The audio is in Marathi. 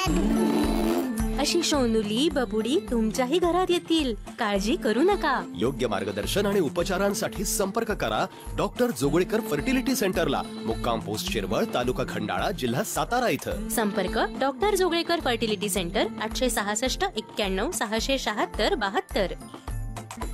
अशी सोनुली बबुडी तुमच्याही घरात येतील, काळजी करू नका. योग्य मार्गदर्शन आणि उपचारांसाठी संपर्क करा डॉक्टर जोगळेकर फर्टिलिटी सेंटरला, मुक्काम पोस्ट शिरवळ, तालुका खंडाळा, जिल्हा सातारा इथं. संपर्क डॉक्टर जोगळेकर फर्टिलिटी सेंटर 866 91 676 72.